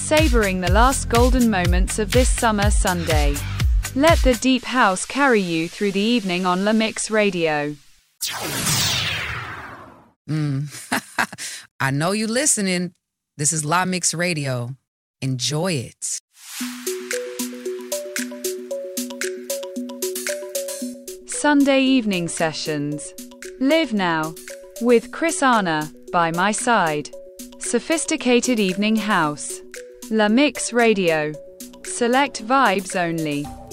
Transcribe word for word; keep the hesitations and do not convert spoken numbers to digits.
savoring the last golden moments of this summer Sunday. Let the deep house carry you through the evening on La Mix Radio. Mm. I know you listening. This is La Mix Radio. Enjoy it. Sunday evening sessions. Live now. With Chris Anna, by my side. Sophisticated evening house. La Mix Radio. Select vibes only.